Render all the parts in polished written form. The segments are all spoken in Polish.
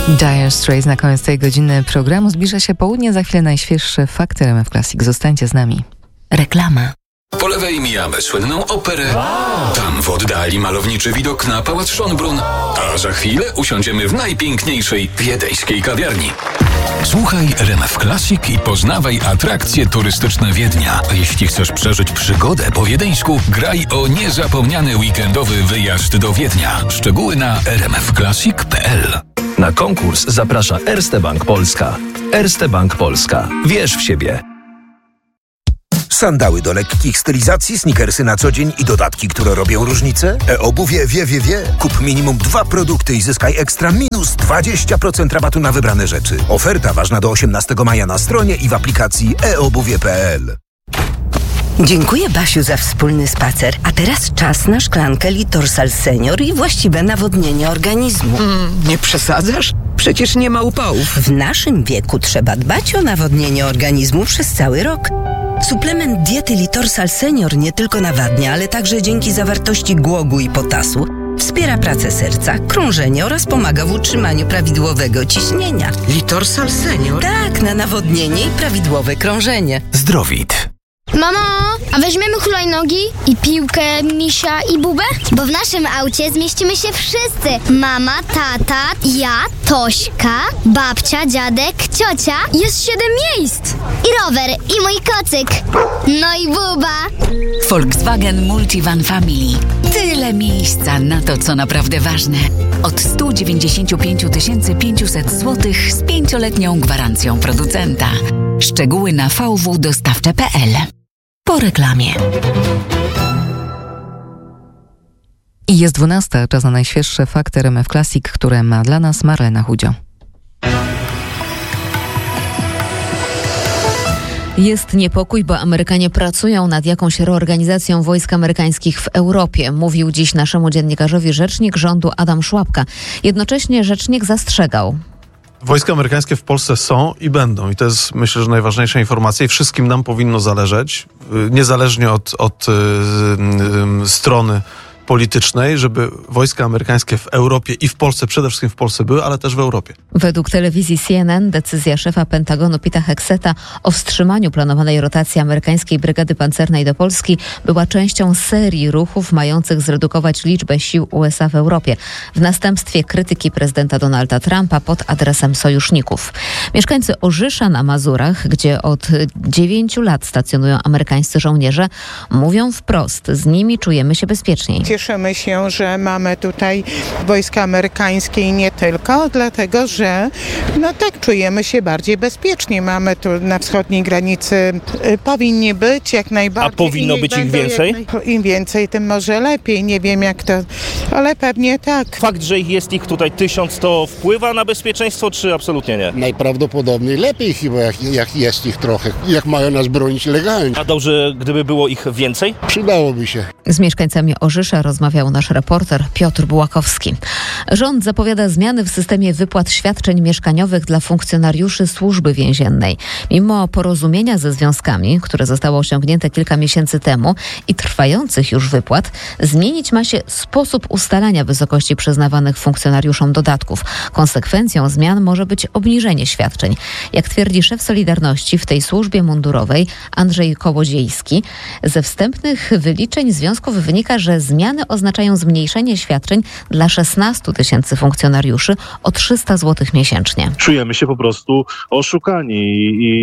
Dire Straits na koniec tej godziny programu. Zbliża się południe, za chwilę najświeższe fakty RMF Classic. Zostańcie z nami. Reklama. Po lewej mijamy słynną operę. Tam w oddali malowniczy widok na Pałac Schönbrunn. A za chwilę usiądziemy w najpiękniejszej wiedeńskiej kawiarni. Słuchaj RMF Classic i poznawaj atrakcje turystyczne Wiednia. A jeśli chcesz przeżyć przygodę po wiedeńsku, graj o niezapomniany weekendowy wyjazd do Wiednia. Szczegóły na rmfclassic.pl. Na konkurs zaprasza Erste Bank Polska. Erste Bank Polska. Wierz w siebie. Sandały do lekkich stylizacji, sneakersy na co dzień i dodatki, które robią różnicę? E-obuwie wie. Kup minimum 2 produkty i zyskaj ekstra minus 20% rabatu na wybrane rzeczy. Oferta ważna do 18 maja na stronie i w aplikacji eobuwie.pl. Dziękuję, Basiu, za wspólny spacer. A teraz czas na szklankę Litorsal Senior i właściwe nawodnienie organizmu. Nie przesadzasz? Przecież nie ma upałów. W naszym wieku trzeba dbać o nawodnienie organizmu przez cały rok. Suplement diety Litorsal Senior nie tylko nawadnia, ale także dzięki zawartości głogu i potasu wspiera pracę serca, krążenie oraz pomaga w utrzymaniu prawidłowego ciśnienia. Litorsal Senior? Tak, na nawodnienie i prawidłowe krążenie. Zdrowit. Mamo, a weźmiemy hulajnogi i piłkę, misia i bubę? Bo w naszym aucie zmieścimy się wszyscy. Mama, tata, ja, Tośka, babcia, dziadek, ciocia. Jest 7 miejsc. I rower, i mój kocyk. No i buba. Volkswagen Multivan Family. Tyle miejsca na to, co naprawdę ważne. Od 195 500 zł z 5-letnią gwarancją producenta. Szczegóły na vwdostawcze.pl. Po reklamie. I jest 12, czas na najświeższe fakty RMF Classic, które ma dla nas Marlena Chudzio. Jest niepokój, bo Amerykanie pracują nad jakąś reorganizacją wojsk amerykańskich w Europie, mówił dziś naszemu dziennikarzowi rzecznik rządu Adam Szłapka. Jednocześnie rzecznik zastrzegał. Wojska amerykańskie w Polsce są i będą. I to jest, myślę, że najważniejsza informacja i wszystkim nam powinno zależeć, niezależnie od strony politycznej, żeby wojska amerykańskie w Europie i w Polsce, przede wszystkim w Polsce były, ale też w Europie. Według telewizji CNN decyzja szefa Pentagonu Peta Hexeta o wstrzymaniu planowanej rotacji amerykańskiej brygady pancernej do Polski była częścią serii ruchów mających zredukować liczbę sił USA w Europie w następstwie krytyki prezydenta Donalda Trumpa pod adresem sojuszników. Mieszkańcy Orzysza na Mazurach, gdzie od 9 lat stacjonują amerykańscy żołnierze, mówią wprost, z nimi czujemy się bezpieczniej. Cieszymy się, że mamy tutaj wojska amerykańskie i nie tylko, dlatego że czujemy się bardziej bezpiecznie. Mamy tu na wschodniej granicy, powinni być jak najbardziej. A powinno być ich więcej? Im więcej, tym może lepiej. Nie wiem jak to, ale pewnie tak. Fakt, że jest ich tutaj 1000, to wpływa na bezpieczeństwo, czy absolutnie nie? Najprawdopodobniej lepiej chyba, jak jest ich trochę, jak mają nas bronić legalnie. A dobrze, gdyby było ich więcej? Przydałoby się. Z mieszkańcami Orzysza rozmawiał nasz reporter Piotr Bułakowski. Rząd zapowiada zmiany w systemie wypłat świadczeń mieszkaniowych dla funkcjonariuszy Służby Więziennej. Mimo porozumienia ze związkami, które zostało osiągnięte kilka miesięcy temu i trwających już wypłat, zmienić ma się sposób ustalania wysokości przyznawanych funkcjonariuszom dodatków. Konsekwencją zmian może być obniżenie świadczeń. Jak twierdzi szef Solidarności w tej służbie mundurowej Andrzej Kołodziejski, ze wstępnych wyliczeń związków wynika, że zmiany oznaczają zmniejszenie świadczeń dla 16 000 funkcjonariuszy o 300 zł miesięcznie. Czujemy się po prostu oszukani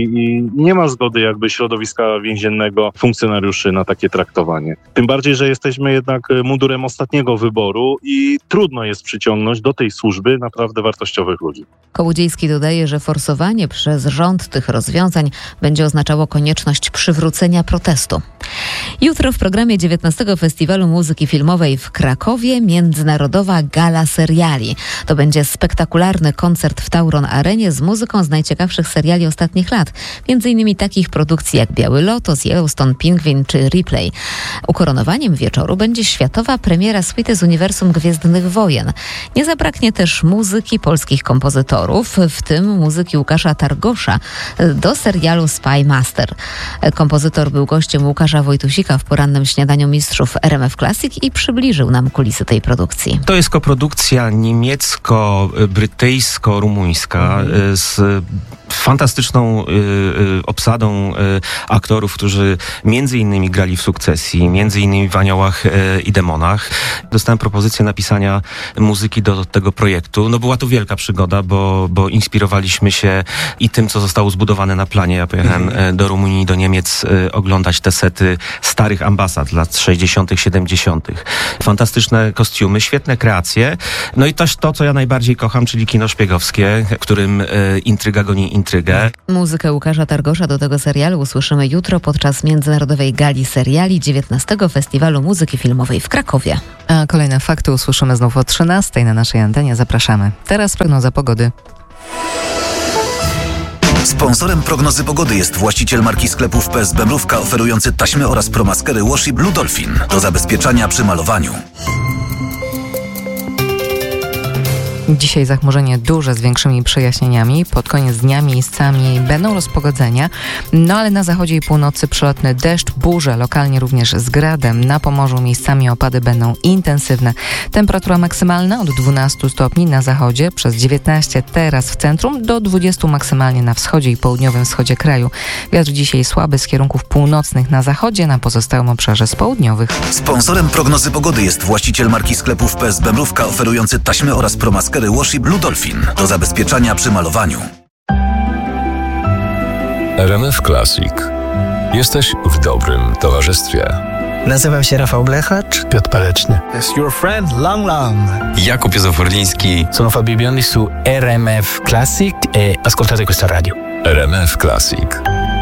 i nie ma zgody jakby środowiska więziennego funkcjonariuszy na takie traktowanie. Tym bardziej, że jesteśmy jednak mundurem ostatniego wyboru i trudno jest przyciągnąć do tej służby naprawdę wartościowych ludzi. Kołodziejski dodaje, że forsowanie przez rząd tych rozwiązań będzie oznaczało konieczność przywrócenia protestu. Jutro w programie 19 Festiwalu Muzyki Filmowej w Krakowie Międzynarodowa Gala Seriali. To będzie spektakularny koncert w Tauron Arenie z muzyką z najciekawszych seriali ostatnich lat. Między innymi takich produkcji jak Biały Lotos, Yellowstone, Pingwin czy Replay. Ukoronowaniem wieczoru będzie światowa premiera suity z uniwersum Gwiezdnych Wojen. Nie zabraknie też muzyki polskich kompozytorów, w tym muzyki Łukasza Targosza do serialu Spy Master. Kompozytor był gościem Łukasza Wojtusika w porannym śniadaniu mistrzów RMF Classic i i przybliżył nam kulisy tej produkcji. To jest koprodukcja niemiecko-brytyjsko-rumuńska z fantastyczną obsadą aktorów, którzy między innymi grali w Sukcesji, między innymi w Aniołach i Demonach. Dostałem propozycję napisania muzyki do tego projektu. No była to wielka przygoda, bo inspirowaliśmy się i tym, co zostało zbudowane na planie. Ja pojechałem do Rumunii, do Niemiec oglądać te sety starych ambasad lat 60., 70. Fantastyczne kostiumy, świetne kreacje. No i też to, co ja najbardziej kocham, czyli kino szpiegowskie, w którym intryga goni intrygę. Muzykę Łukasza Targosza do tego serialu usłyszymy jutro podczas Międzynarodowej Gali Seriali 19. Festiwalu Muzyki Filmowej w Krakowie. A kolejne fakty usłyszymy znów o 13:00 na naszej antenie. Zapraszamy. Teraz prognoza pogody. Sponsorem prognozy pogody jest właściciel marki sklepów PSB Mrówka oferujący taśmy oraz promaskery Washi Blue Dolphin do zabezpieczania przy malowaniu. Dzisiaj zachmurzenie duże z większymi przejaśnieniami. Pod koniec dnia miejscami będą rozpogodzenia, no ale na zachodzie i północy przelotny deszcz, burze, lokalnie również z gradem. Na Pomorzu miejscami opady będą intensywne. Temperatura maksymalna od 12 stopni na zachodzie, przez 19 teraz w centrum, do 20 maksymalnie na wschodzie i południowym wschodzie kraju. Wiatr dzisiaj słaby z kierunków północnych na zachodzie, na pozostałym obszarze z południowych. Sponsorem prognozy pogody jest właściciel marki sklepów PSB Mrówka oferujący taśmy oraz promaskery Washi Blue Dolphin do zabezpieczania przy malowaniu. RMF Classic. Jesteś w dobrym towarzystwie. Nazywam się Rafał Blechacz. Piotr Paleczny. Jest your friend Lang Lang. Jakub Józef-Orliński. Sono Fabio Biondi su RMF Classic e ascoltate questa radio. RMF Classic.